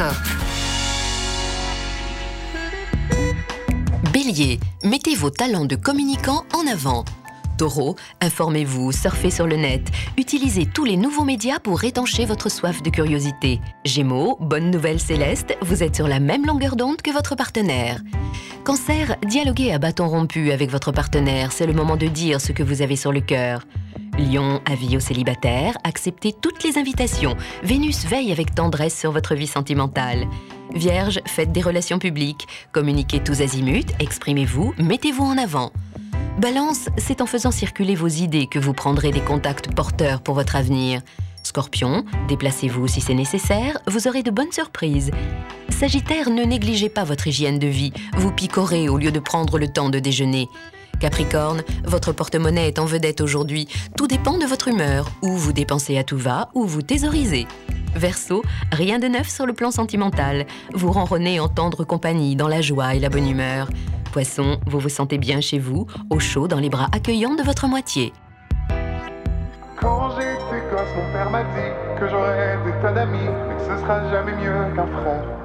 l'horoscope. Bélier, mettez vos talents de communicant en avant. Taureau, informez-vous, surfez sur le net. Utilisez tous les nouveaux médias pour étancher votre soif de curiosité. Gémeaux, bonne nouvelle céleste, vous êtes sur la même longueur d'onde que votre partenaire. Cancer, dialoguez à bâton rompu avec votre partenaire, c'est le moment de dire ce que vous avez sur le cœur. Lion, avis aux célibataires, acceptez toutes les invitations. Vénus veille avec tendresse sur votre vie sentimentale. Vierge, faites des relations publiques. Communiquez tous azimuts, exprimez-vous, mettez-vous en avant. Balance, c'est en faisant circuler vos idées que vous prendrez des contacts porteurs pour votre avenir. Scorpion, déplacez-vous si c'est nécessaire, vous aurez de bonnes surprises. Sagittaire, ne négligez pas votre hygiène de vie, vous picorez au lieu de prendre le temps de déjeuner. Capricorne, votre porte-monnaie est en vedette aujourd'hui, tout dépend de votre humeur, ou vous dépensez à tout va, ou vous thésaurisez. Verseau, rien de neuf sur le plan sentimental, vous ronronnez en tendre compagnie dans la joie et la bonne humeur. Poisson, vous vous sentez bien chez vous, au chaud dans les bras accueillants de votre moitié. Quand j'étais gosse, mon père m'a dit que j'aurais des tas d'amis, mais que ce sera jamais mieux qu'un frère.